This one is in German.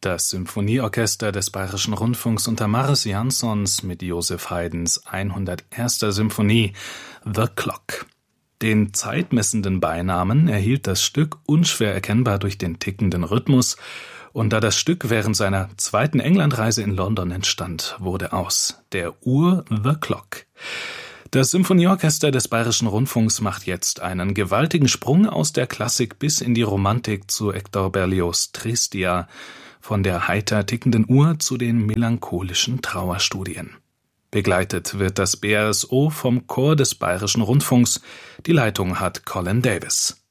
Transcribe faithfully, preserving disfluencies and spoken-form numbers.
Das Symphonieorchester des Bayerischen Rundfunks unter Mariss Jansons mit Joseph Haydns hunderterster Symphonie The Clock. Den zeitmessenden Beinamen erhielt das Stück unschwer erkennbar durch den tickenden Rhythmus, und da das Stück während seiner zweiten Englandreise in London entstand, wurde aus der Uhr The Clock. Das Symphonieorchester des Bayerischen Rundfunks macht jetzt einen gewaltigen Sprung aus der Klassik bis in die Romantik zu Hector Berlioz' Tristia, von der heiter tickenden Uhr zu den melancholischen Trauerstudien. Begleitet wird das B R S O vom Chor des Bayerischen Rundfunks. Die Leitung hat Colin Davis.